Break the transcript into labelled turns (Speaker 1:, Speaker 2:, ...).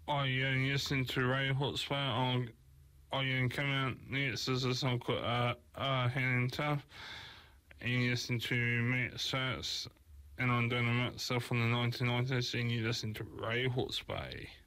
Speaker 1: Are you listening to Radio Hotspur on Are you coming out next as a song called Hanging Tough? And you listen to me Sats and I'm doing it myself from the 1990s and you listen to Radio Hotspur.